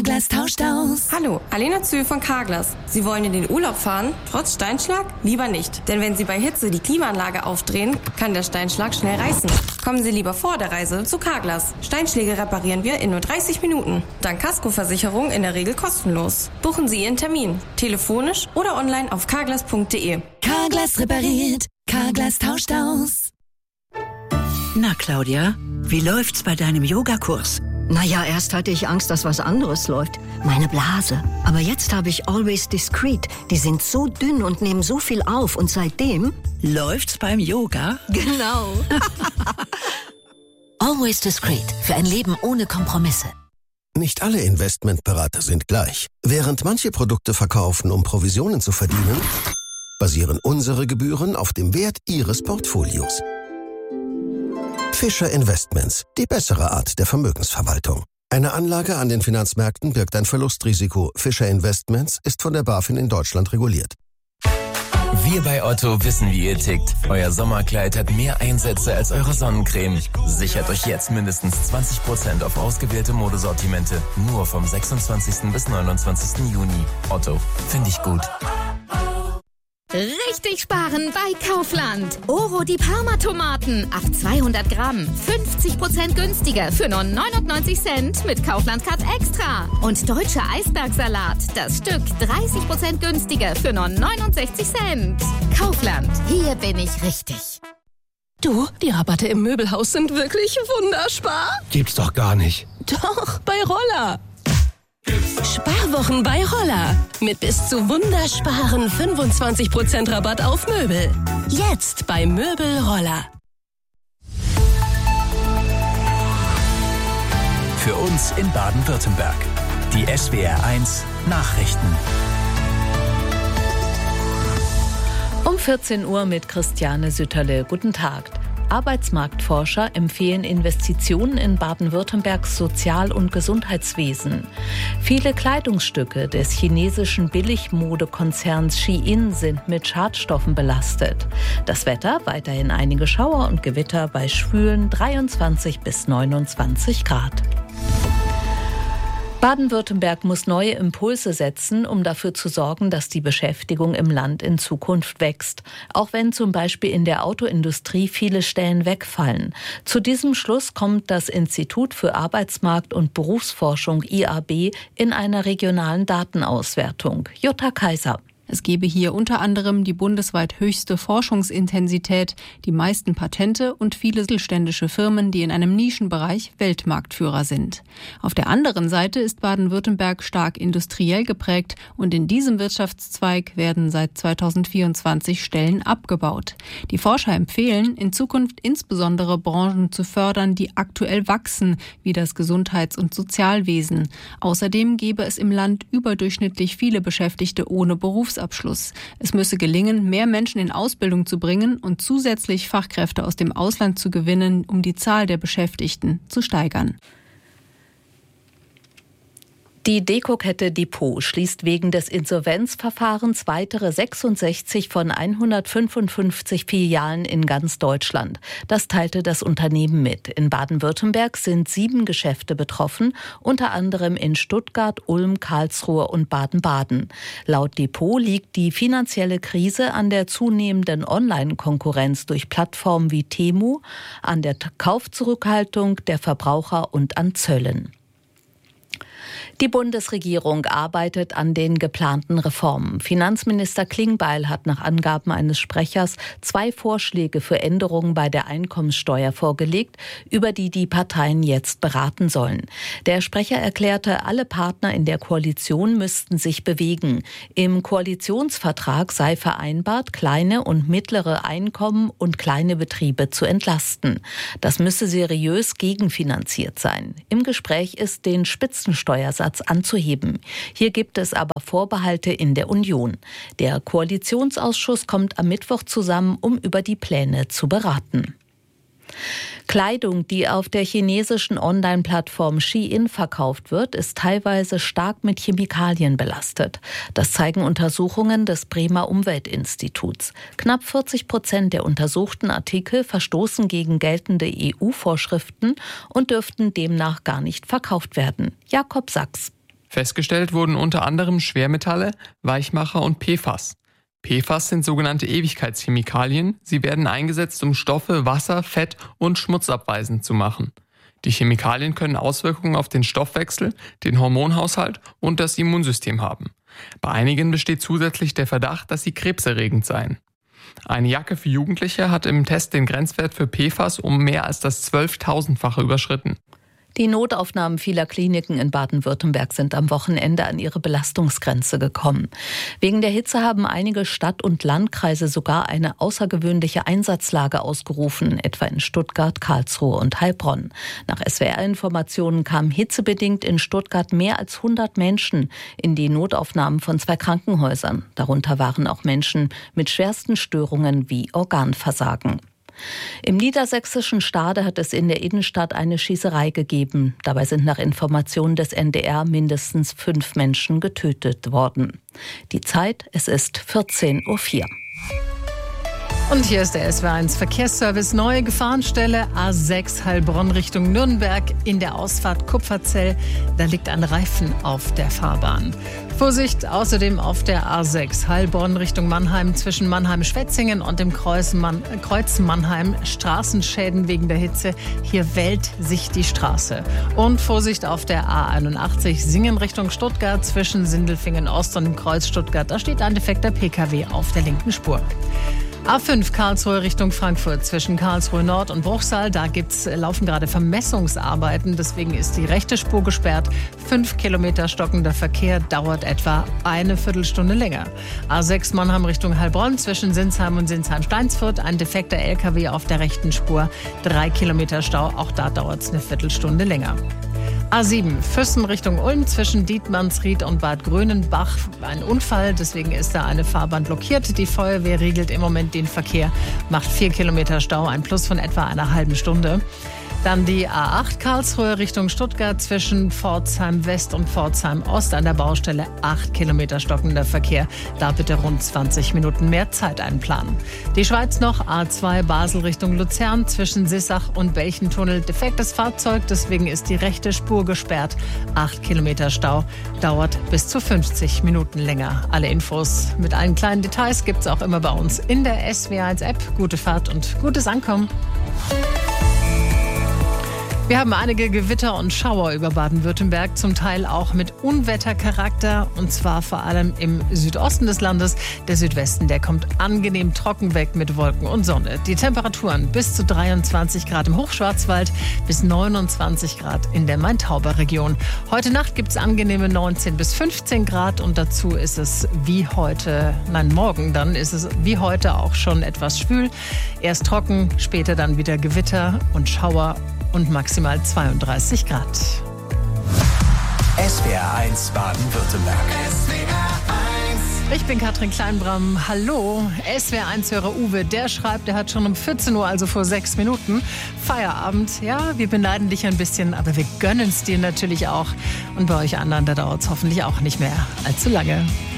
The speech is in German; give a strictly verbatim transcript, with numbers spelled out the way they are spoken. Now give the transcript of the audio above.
Carglass tauscht aus. Hallo, Alena Zühl von Carglass. Sie wollen in den Urlaub fahren? Trotz Steinschlag? Lieber nicht. Denn wenn Sie bei Hitze die Klimaanlage aufdrehen, kann der Steinschlag schnell reißen. Kommen Sie lieber vor der Reise zu Carglass. Steinschläge reparieren wir in nur dreißig Minuten. Dank Kaskoversicherung in der Regel kostenlos. Buchen Sie Ihren Termin. Telefonisch oder online auf carglass punkt de. Carglass repariert. Carglass tauscht aus. Na, Claudia, wie läuft's bei deinem Yogakurs? Naja, erst hatte ich Angst, dass was anderes läuft. Meine Blase. Aber jetzt habe ich Always Discreet. Die sind so dünn und nehmen so viel auf. Und seitdem... Läuft's beim Yoga? Genau. Always Discreet. Für ein Leben ohne Kompromisse. Nicht alle Investmentberater sind gleich. Während manche Produkte verkaufen, um Provisionen zu verdienen, basieren unsere Gebühren auf dem Wert Ihres Portfolios. Fischer Investments, die bessere Art der Vermögensverwaltung. Eine Anlage an den Finanzmärkten birgt ein Verlustrisiko. Fischer Investments ist von der BaFin in Deutschland reguliert. Wir bei Otto wissen, wie ihr tickt. Euer Sommerkleid hat mehr Einsätze als eure Sonnencreme. Sichert euch jetzt mindestens zwanzig Prozent auf ausgewählte Modesortimente. Nur vom sechsundzwanzigsten bis neunundzwanzigsten Juni. Otto, finde ich gut. Richtig sparen bei Kaufland. Oro die Parma-Tomaten auf zweihundert Gramm. fünfzig Prozent günstiger für nur neunundneunzig Cent mit Kaufland Cut Extra. Und deutscher Eisbergsalat. Das Stück dreißig Prozent günstiger für nur neunundsechzig Cent. Kaufland. Hier bin ich richtig. Du, die Rabatte im Möbelhaus sind wirklich wunderspar. Gibt's doch gar nicht. Doch, bei Roller. Sparwochen bei Roller. Mit bis zu wundersparen fünfundzwanzig Prozent Rabatt auf Möbel. Jetzt bei Möbel Roller. Für uns in Baden-Württemberg. Die S W R eins Nachrichten. Um vierzehn Uhr mit Christiane Sütterle. Guten Tag. Arbeitsmarktforscher empfehlen Investitionen in Baden-Württembergs Sozial- und Gesundheitswesen. Viele Kleidungsstücke des chinesischen Billigmodekonzerns Shein sind mit Schadstoffen belastet. Das Wetter, weiterhin einige Schauer und Gewitter bei schwülen dreiundzwanzig bis neunundzwanzig Grad. Baden-Württemberg muss neue Impulse setzen, um dafür zu sorgen, dass die Beschäftigung im Land in Zukunft wächst. Auch wenn zum Beispiel in der Autoindustrie viele Stellen wegfallen. Zu diesem Schluss kommt das Institut für Arbeitsmarkt- und Berufsforschung I A B in einer regionalen Datenauswertung. Jutta Kaiser. Es gebe hier unter anderem die bundesweit höchste Forschungsintensität, die meisten Patente und viele mittelständische Firmen, die in einem Nischenbereich Weltmarktführer sind. Auf der anderen Seite ist Baden-Württemberg stark industriell geprägt und in diesem Wirtschaftszweig werden seit zweitausendvierundzwanzig Stellen abgebaut. Die Forscher empfehlen, in Zukunft insbesondere Branchen zu fördern, die aktuell wachsen, wie das Gesundheits- und Sozialwesen. Außerdem gebe es im Land überdurchschnittlich viele Beschäftigte ohne Berufsabschluss. Es müsse gelingen, mehr Menschen in Ausbildung zu bringen und zusätzlich Fachkräfte aus dem Ausland zu gewinnen, um die Zahl der Beschäftigten zu steigern. Die Dekokette Depot schließt wegen des Insolvenzverfahrens weitere sechsundsechzig von hundertfünfundfünfzig Filialen in ganz Deutschland. Das teilte das Unternehmen mit. In Baden-Württemberg sind sieben Geschäfte betroffen, unter anderem in Stuttgart, Ulm, Karlsruhe und Baden-Baden. Laut Depot liegt die finanzielle Krise an der zunehmenden Online-Konkurrenz durch Plattformen wie Temu, an der Kaufzurückhaltung der Verbraucher und an Zöllen. Die Bundesregierung arbeitet an den geplanten Reformen. Finanzminister Klingbeil hat nach Angaben eines Sprechers zwei Vorschläge für Änderungen bei der Einkommenssteuer vorgelegt, über die die Parteien jetzt beraten sollen. Der Sprecher erklärte, alle Partner in der Koalition müssten sich bewegen. Im Koalitionsvertrag sei vereinbart, kleine und mittlere Einkommen und kleine Betriebe zu entlasten. Das müsse seriös gegenfinanziert sein. Im Gespräch ist, den Spitzensteuersatz anzuheben. Hier gibt es aber Vorbehalte in der Union. Der Koalitionsausschuss kommt am Mittwoch zusammen, um über die Pläne zu beraten. Kleidung, die auf der chinesischen Online-Plattform Shein verkauft wird, ist teilweise stark mit Chemikalien belastet. Das zeigen Untersuchungen des Bremer Umweltinstituts. Knapp vierzig Prozent der untersuchten Artikel verstoßen gegen geltende E U-Vorschriften und dürften demnach gar nicht verkauft werden. Jakob Sachs. Festgestellt wurden unter anderem Schwermetalle, Weichmacher und P F A S. P F A S sind sogenannte Ewigkeitschemikalien. Sie werden eingesetzt, um Stoffe wasser-, fett- und schmutzabweisend zu machen. Die Chemikalien können Auswirkungen auf den Stoffwechsel, den Hormonhaushalt und das Immunsystem haben. Bei einigen besteht zusätzlich der Verdacht, dass sie krebserregend seien. Eine Jacke für Jugendliche hat im Test den Grenzwert für P F A S um mehr als das zwölftausendfache überschritten. Die Notaufnahmen vieler Kliniken in Baden-Württemberg sind am Wochenende an ihre Belastungsgrenze gekommen. Wegen der Hitze haben einige Stadt- und Landkreise sogar eine außergewöhnliche Einsatzlage ausgerufen, etwa in Stuttgart, Karlsruhe und Heilbronn. Nach S W R-Informationen kamen hitzebedingt in Stuttgart mehr als hundert Menschen in die Notaufnahmen von zwei Krankenhäusern. Darunter waren auch Menschen mit schwersten Störungen wie Organversagen. Im niedersächsischen Stade hat es in der Innenstadt eine Schießerei gegeben. Dabei sind nach Informationen des N D R mindestens fünf Menschen getötet worden. Die Zeit, es ist vierzehn Uhr vier. Und hier ist der S W R eins Verkehrsservice. Neue Gefahrenstelle A sechs Heilbronn Richtung Nürnberg in der Ausfahrt Kupferzell. Da liegt ein Reifen auf der Fahrbahn. Vorsicht außerdem auf der A sechs Heilbronn Richtung Mannheim zwischen Mannheim-Schwetzingen und dem Kreuz, Mann, Kreuz Mannheim. Straßenschäden wegen der Hitze. Hier wellt sich die Straße. Und Vorsicht auf der A einundachtzig Singen Richtung Stuttgart zwischen Sindelfingen Ost und dem Kreuz Stuttgart. Da steht ein defekter P K W auf der linken Spur. A fünf Karlsruhe Richtung Frankfurt zwischen Karlsruhe Nord und Bruchsal. Da gibt's, laufen gerade Vermessungsarbeiten. Deswegen ist die rechte Spur gesperrt. Fünf Kilometer stockender Verkehr dauert etwa eine Viertelstunde länger. A sechs Mannheim Richtung Heilbronn zwischen Sinsheim und Sinsheim-Steinsfurt. Ein defekter L K W auf der rechten Spur. Drei Kilometer Stau. Auch da dauert's eine Viertelstunde länger. A sieben Füssen Richtung Ulm zwischen Dietmannsried und Bad Grönenbach. Ein Unfall, deswegen ist da eine Fahrbahn blockiert. Die Feuerwehr regelt im Moment den Verkehr, macht vier Kilometer Stau, ein Plus von etwa einer halben Stunde. Dann die A acht Karlsruhe Richtung Stuttgart zwischen Pforzheim West und Pforzheim Ost an der Baustelle. acht Kilometer stockender Verkehr. Da bitte rund zwanzig Minuten mehr Zeit einplanen. Die Schweiz noch A zwei Basel Richtung Luzern zwischen Sissach und Belchentunnel. Defektes Fahrzeug, deswegen ist die rechte Spur gesperrt. acht Kilometer Stau, dauert bis zu fünfzig Minuten länger. Alle Infos mit allen kleinen Details gibt's auch immer bei uns in der S W R eins App. Gute Fahrt und gutes Ankommen. Wir haben einige Gewitter und Schauer über Baden-Württemberg, zum Teil auch mit Unwettercharakter, und zwar vor allem im Südosten des Landes. Der Südwesten, der kommt angenehm trocken weg mit Wolken und Sonne. Die Temperaturen bis zu dreiundzwanzig Grad im Hochschwarzwald, bis neunundzwanzig Grad in der Main-Tauber-Region. Heute Nacht gibt es angenehme neunzehn bis fünfzehn Grad und dazu ist es wie heute, nein morgen dann ist es wie heute auch schon etwas schwül. Erst trocken, später dann wieder Gewitter und Schauer und maximal zweiunddreißig Grad. S W R eins Baden-Württemberg. Ich bin Katrin Kleinbram. Hallo. S W R eins-Hörer Uwe, der schreibt, der hat schon um vierzehn Uhr, also vor sechs Minuten, Feierabend. Ja, wir beneiden dich ein bisschen, aber wir gönnen es dir natürlich auch. Und bei euch anderen, da dauert es hoffentlich auch nicht mehr allzu lange.